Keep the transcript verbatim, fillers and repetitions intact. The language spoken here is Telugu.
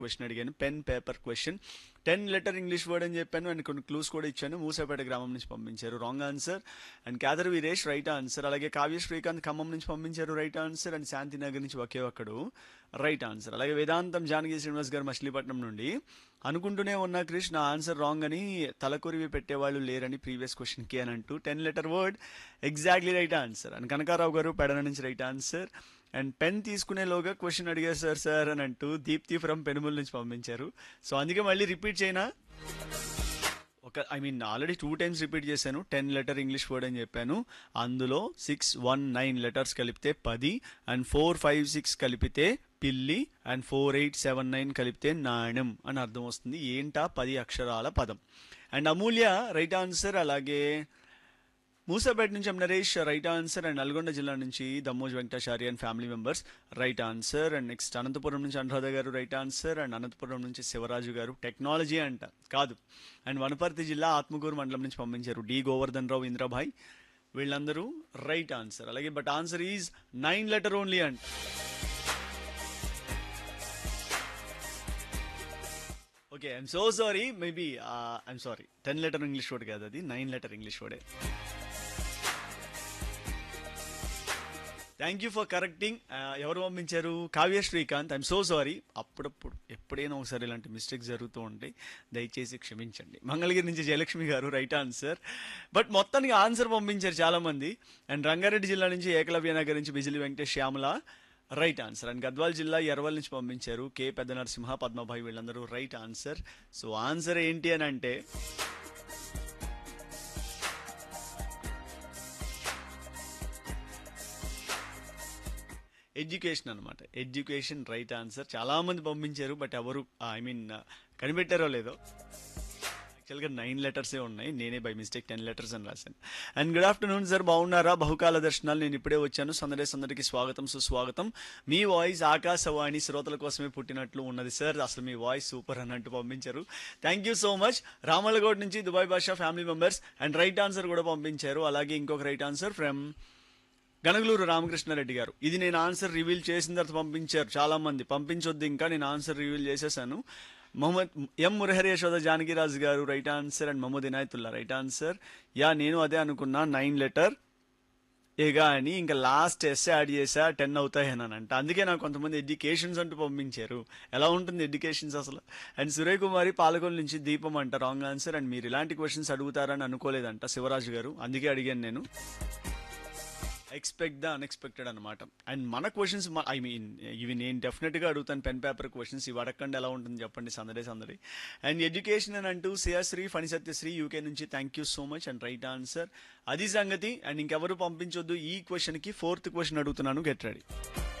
క్వశ్చన్ అడిగాను. Pen paper question. Ten letter English word అని చెప్పాను అండ్ కొన్ని క్లూస్ కూడా ఇచ్చాను. మూసాపేట గ్రామం నుంచి పంపించారు, wrong answer. And Kedar Veeresh right answer. అలాగే కావ్య శ్రీకాంత్ ఖమ్మం నుంచి పంపించారు, రైట్ ఆన్సర్. అండ్ శాంతినగర్ నుంచి ఒకే ఒక్కడు రైట్ ఆన్సర్. అలాగే వేదాంతం జానకి శ్రీనివాస్ గారు మచిలీపట్నం నుండి అనుకుంటూనే ఉన్న క్రిష్ నా ఆన్సర్ రాంగ్ అని తలకొరివి పెట్టేవాళ్ళు లేరని ప్రీవియస్ క్వశ్చన్కి అని అంటూ ten letter word exactly right answer. And Kanakarao గారు పెడన నుంచి right answer. And pen తీసుకునేలోగా question అడిగారు సార్ సార్ అని అంటూ దీప్తి ఫ్రమ్ పెనుమల్ నుంచి పంపించారు. సో అందుకే మళ్ళీ రిపీట్ చేయనా, ఒక I mean already two times repeat చేశాను. టెన్ లెటర్ ఇంగ్లీష్ వర్డ్ అని చెప్పాను, అందులో సిక్స్ వన్ నైన్ లెటర్స్ కలిపితే పది, అండ్ ఫోర్ ఫైవ్ సిక్స్ కలిపితే పిల్లి, and four eight seven nine కలిపితే నాణ్యం అని అర్థం వస్తుంది. ఏంటా పది అక్షరాల పదం. And Amulya right answer. అలాగే మూసాపేట నుంచి ఎం Naresh right answer. And Nalgonda జిల్లా నుంచి Dammoj Venkatachari and family members right answer. And next Anantapuram నుంచి అనురాధ గారు రైట్ ఆన్సర్. అండ్ అనంతపురం నుంచి శివరాజు గారు టెక్నాలజీ అంట కాదు. అండ్ వనపర్తి జిల్లా ఆత్మకూరు మండలం నుంచి పంపించారు డి గోవర్ధన్ రావు ఇంద్రభాయ్, వీళ్ళందరూ రైట్ ఆన్సర్. అలాగే but answer is nine letter only అంట. Okay, I'm so sorry, maybe I'm sorry, ten letter English word కాదు అది, nine letter English వర్డే. Thank you for correcting. ఎవరు పంపించారు? Kavya Srikanth. I'm so sorry, అప్పుడప్పుడు ఎప్పుడైనా ఒకసారి ఇలాంటి మిస్టేక్స్ జరుగుతూ ఉంటాయి, దయచేసి క్షమించండి. మంగళగిరి నుంచి జయలక్ష్మి గారు రైట్ ఆన్సర్. బట్ మొత్తానికి ఆన్సర్ పంపించారు చాలామంది. అండ్ రంగారెడ్డి జిల్లా నుంచి ఏకలవ్య నగర్ నుంచి Bijili Venkatesh Shyamala right answer. And Gadwal జిల్లా ఎర్వల్ నుంచి పంపించారు కే పెద్ద నరసింహ పద్మభాయ్, వీళ్ళందరూ రైట్ ఆన్సర్. సో ఆన్సర్ ఏంటి అని అంటే ఎడ్యుకేషన్ అనమాట. Education right answer. చాలామంది పంపించారు, బట్ ఎవరు ఐ మీన్ కనిపెట్టారో లేదో. యాక్చువల్గా నైన్ లెటర్సే ఉన్నాయి, నేనే బై మిస్టేక్ టెన్ లెటర్స్ అని రాశాను. అండ్ గుడ్ ఆఫ్టర్నూన్ సార్, బాగున్నారా? బహుకాల దర్శనాలు, నేను ఇప్పుడే వచ్చాను. సందడే సందడికి స్వాగతం సుస్వాగతం. మీ వాయిస్ ఆకాశవాణి శ్రోతల కోసమే పుట్టినట్లు ఉన్నది సార్, అసలు మీ వాయిస్ సూపర్ అన్నట్టు పంపించారు. Thank you so much. రామలగౌడ్ నుంచి దుబాయ్ భాషా family members and right answer కూడా పంపించారు. అలాగే ఇంకొక right answer from Ganagaluru Ramakrishna Reddy గారు. ఇది నేను ఆన్సర్ రివీల్ చేసిన తర్వాత పంపించారు చాలా మంది. పంపించొద్దు ఇంకా, నేను ఆన్సర్ రివీల్ చేసేసాను. మొహమ్మద్ ఎం మురహరి యశోద జానకిరాజు గారు right answer. And Mohammed Inayatullah right answer. Yeah నేను అదే అనుకున్నా, నైన్ లెటర్ ఏగా అని, ఇంకా లాస్ట్ ఎస్ యాడ్ చేసా టెన్ అవుతాయని అంట. అందుకే నాకు కొంతమంది ఎడ్యుకేషన్స్ అంటూ పంపించారు. ఎలా ఉంటుంది ఎడ్యుకేషన్స్ అసలు. అండ్ సురేష్ కుమారి పాలకొల్ నుంచి దీపం అంట రాంగ్ ఆన్సర్. అండ్ మీరు ఇలాంటి క్వశ్చన్స్ అడుగుతారని అనుకోలేదంట శివరాజు గారు, అందుకే అడిగాను నేను. ఎక్స్పెక్ట్ ద అన్ఎక్స్పెక్టెడ్ అనమాట. అండ్ మన క్వశ్చన్స్ ఐ మీన్ ఇవి నేను డెఫినెట్గా అడుగుతాను, పెన్ పేపర్ క్వశ్చన్స్. ఇవి అడగండి ఎలా ఉంటుంది చెప్పండి, సందడే సందడి. అండ్ ఎడ్యుకేషన్ అని అంటూ శ్రీ ఫణిసత్యశ్రీ యూకే నుంచి thank you so much and right answer. అది సంగతి. అండ్ ఇంకెవరు పంపించొద్దు ఈ క్వశ్చన్కి. ఫోర్త్ క్వశ్చన్ అడుగుతున్నాను, గెట్ రెడీ.